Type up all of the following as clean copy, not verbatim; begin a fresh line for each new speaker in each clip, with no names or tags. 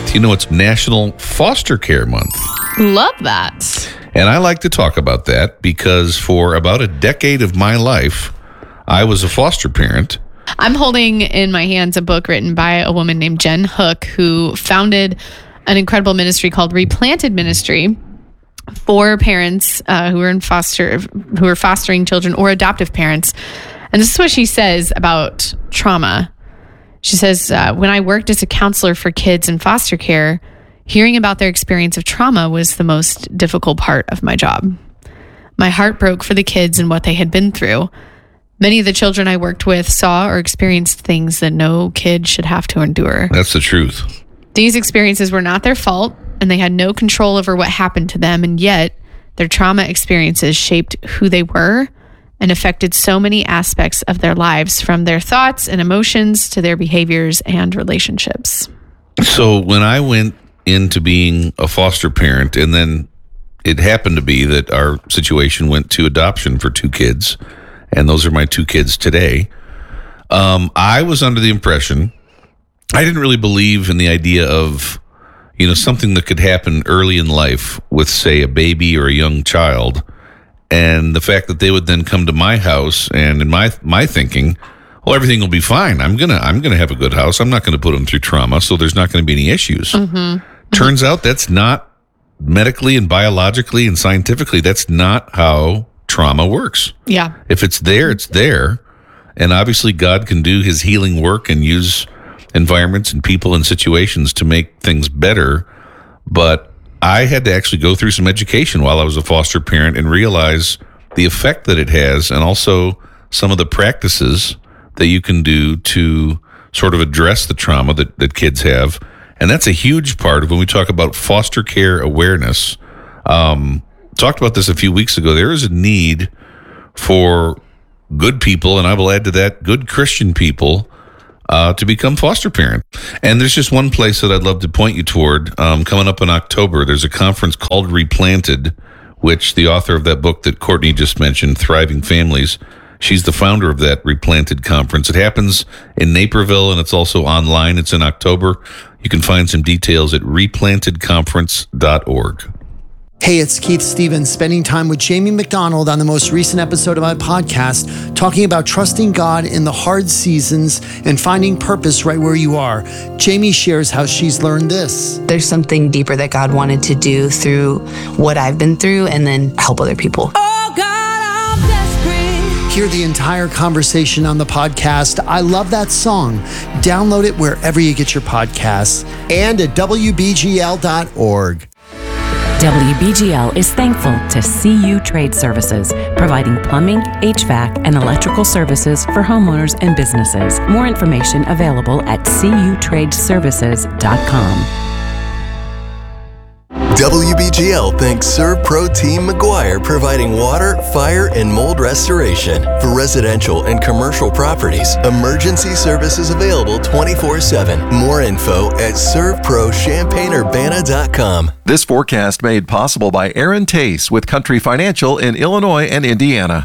Month. You know, it's National Foster Care Month.
Love that.
And I like to talk about that because for about a decade of my life, I was a foster parent.
I'm holding in my hands a book written by a woman named Jen Hook, who founded an incredible ministry called Replanted Ministry for parents who are fostering children or adoptive parents. And this is what she says about trauma. She says, when I worked as a counselor for kids in foster care, hearing about their experience of trauma was the most difficult part of my job. My heart broke for the kids and what they had been through. Many of the children I worked with saw or experienced things that no kid should have to endure.
That's the truth.
These experiences were not their fault, and they had no control over what happened to them, and yet their trauma experiences shaped who they were and affected so many aspects of their lives, from their thoughts and emotions to their behaviors and relationships.
So when I went into being a foster parent, and then it happened to be that our situation went to adoption for 2 kids, and those are my 2 kids today, I was under the impression, I didn't really believe in the idea of, something that could happen early in life with, say, a baby or a young child. And the fact that they would then come to my house, and in my thinking, well, everything will be fine. I'm gonna have a good house. I'm not gonna put them through trauma, so there's not gonna be any issues. Mm-hmm. Turns out that's not medically and biologically and scientifically. That's not how trauma works.
Yeah.
If it's there, it's there, and obviously God can do His healing work and use environments and people and situations to make things better, but I had to actually go through some education while I was a foster parent and realize the effect that it has, and also some of the practices that you can do to sort of address the trauma that kids have. And that's a huge part of when we talk about foster care awareness. Talked about this a few weeks ago. There is a need for good people, and I will add to that, good Christian people, to become foster parent. And there's just one place that I'd love to point you toward. Coming up in October, there's a conference called Replanted, which the author of that book that Courtney just mentioned, Thriving Families, she's the founder of that Replanted conference. It happens in Naperville, and it's also online. It's in October. You can find some details at replantedconference.org.
Hey, it's Keith Stevens, spending time with Jamie McDonald on the most recent episode of my podcast, talking about trusting God in the hard seasons and finding purpose right where you are. Jamie shares how she's learned this.
There's something deeper that God wanted to do through what I've been through and then help other people.
Oh God, I'm desperate. Hear the entire conversation on the podcast. I love that song. Download it wherever you get your podcasts and at WBGL.org.
WBGL is thankful to CU Trade Services, providing plumbing, HVAC, and electrical services for homeowners and businesses. More information available at cutradeservices.com.
WBGL thanks ServPro Team McGuire, providing water, fire, and mold restoration for residential and commercial properties. Emergency services available 24/7. More info at servprochampaignurbana.com.
This forecast made possible by Aaron Tace with Country Financial in Illinois and Indiana.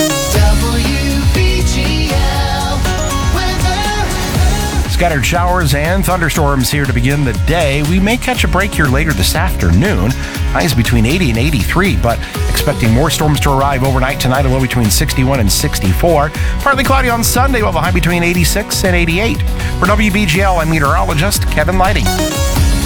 Scattered showers and thunderstorms here to begin the day. We may catch a break here later this afternoon. Highs between 80 and 83, but expecting more storms to arrive overnight tonight, a low between 61 and 64. Partly cloudy on Sunday, we'll have a high between 86 and 88. For WBGL, I'm meteorologist Kevin Lighting.